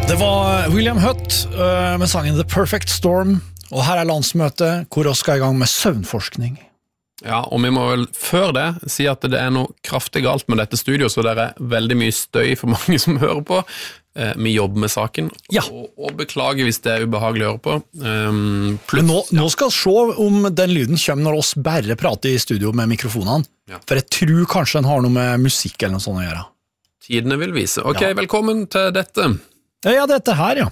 Det var William Hutt med sangen The Perfect Storm, og her landsmøtet hvor vi skal i gang med søvnforskning. Ja, og vi må vel før det si at det noe kraftig galt med dette studioet, så det veldig mye støy for mange som hører på. Vi jobber med saken, ja. og beklager hvis det ubehagelig å høre på. Men nå skal vi se om den lyden kommer når oss bare prater i studio med mikrofonene, for jeg tror kanskje den har noe med musikk eller noe sånt å gjøre. Tidene vil vise. Ok, velkommen til dette. Ja, dette her, ja.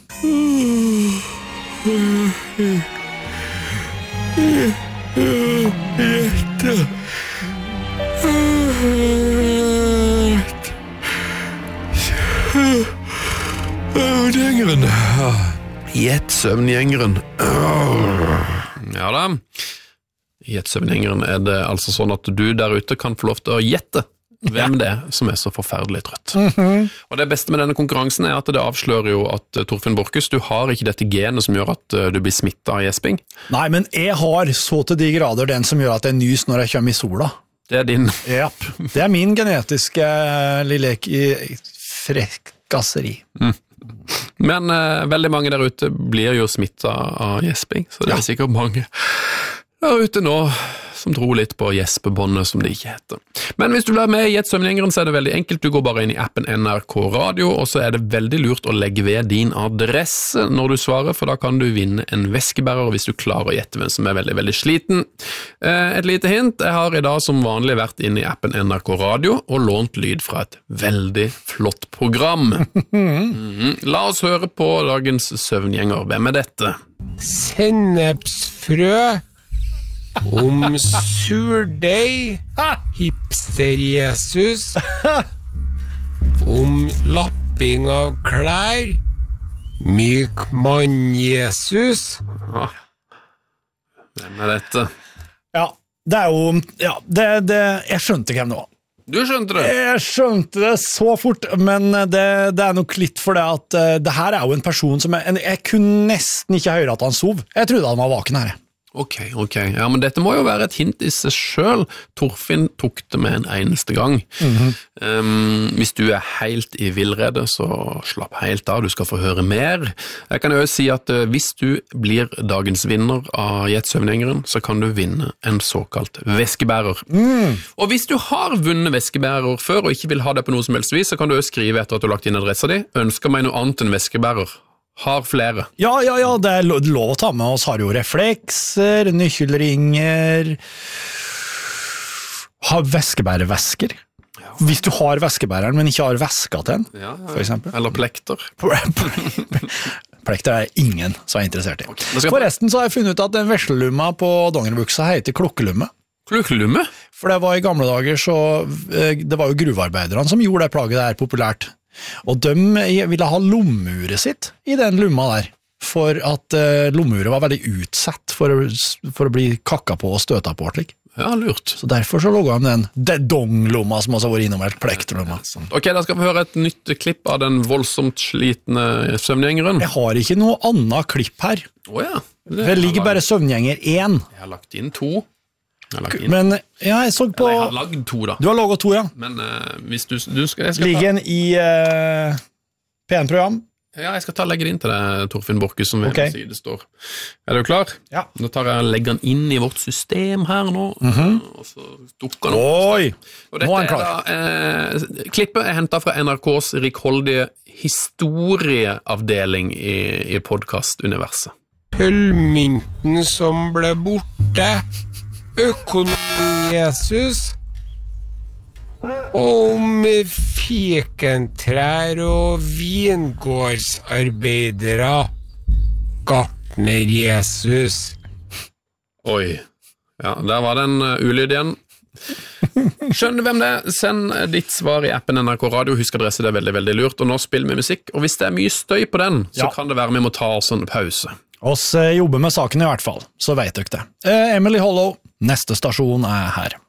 Gjett-søvngjengeren. Ja da. Gjett-søvngjengeren det altså sånn at du der ute kan få lov til å gjette hvem det som så forferdelig trøtt. Og det beste med denne konkurransen at det avslører jo at Torfinn Borchhus, du har ikke dette genet som gjør at du blir smittet av gjesping. Nei, men jeg har så til de grader den som gjør at jeg nys når jeg kommer i sola. Det din. Ja, det min genetiske lille frekkasseri. Men veldig mange der ute blir jo smittet av gjesping, så det sikkert mange der ute nå som tror litt på gjespebåndet som det ikke heter. Men hvis du blir med i Gjett-søvngjengeren, så det veldig enkelt. Du går bare inn i appen NRK Radio, og så det veldig lurt å legge ved din adresse når du svarer, for da kan du vinne en veskebærer hvis du klarer å gjette hvem som veldig, veldig sliten. Et lite hint, jeg har i dag som vanlig vært inne i appen NRK Radio og lånt lyd fra et veldig flott program. La oss høre på dagens søvngjenger. Hvem dette? Sennepsfrø om surdeig, hipster-Jesus, om lapping av klær, myk mann-Jesus. Hvem dette? Ja, det jo jeg skjønte ikke hvem det var. Du skjønte det? Jeg skjønte det så fort, men det nok litt for det at det her jo en person som jeg kunne nesten ikke høre at han sov. Jeg trodde han var vaken her. Ok. Ja, men dette må jo være et hint i seg selv. Torfinn tok det med en eneste gang. Hvis du helt i villrede, så slapp helt av. Du skal få høre mer. Jeg kan jo si at hvis du blir dagens vinner av Gjett-søvngjengeren, så kan du vinne en såkalt veskebærer. Og hvis du har vunnet veskebærer før og ikke vil ha det på noe som helst vis, så kan du jo skrive etter at du har lagt inn adressa di. Ønsker meg noe annet enn veskebærer. Har flere. Ja, det lov å ta med oss. Har jo reflekser, nøkkelringer, har veskebærevesker. Ja. Hvis du har veskebæreren, men ikke har veska til den, for eksempel. Eller plekter. Plekter ingen som interessert i. Okay. Forresten så har jeg funnet ut at den veslelumma på dongeribuksa heter klokkelumme. Klokkelumme? For det var i gamle dager så, det var jo gruvearbeiderne som gjorde det plaget der populært. Og de ville ha lommeuret sitt i den lumma der, for at lommeuret var veldig utsatt for å bli kakka på og støta på. Slik. Ja, lurt. Så derfor så logget de den donglomma som også har vært innom helt plekterlomma. Ok, da skal vi høre et nytt klipp av den voldsomt slitne søvngjengeren. Jeg har ikke noe annet klipp her. Åja. Det ligger bare søvngjenger 1. Jeg har lagt inn 2. Men jeg så på... Jeg har lagd 2 da. Du har laget 2, ja. Men hvis du skal ligger den i P1-program? Ja, jeg skal legge det inn til deg, Torfinn Borchhus, som ved side står. Du klar? Ja. Nå legger den inn i vårt system her nå, og så dukker den opp. Oi, og dette nå den klar. Klippet hentet fra NRKs rikholdige historieavdeling i podcast-universet. Pølmynten som ble borte, økonomi-Jesus, om fikentrær og vingårdsarbeidere, gartner-Jesus. Oi, ja, der var den ulyd igjen. Skjønner du hvem det Send ditt svar i appen NRK Radio. Husk adresse, det veldig, veldig lurt. Og nå spiller vi musikk, og hvis det mye støy på den, så kan det være vi må ta oss en pause. Oss jobber med saken i hvert fall, så vet dere det. Emily Hollow, neste stasjon her.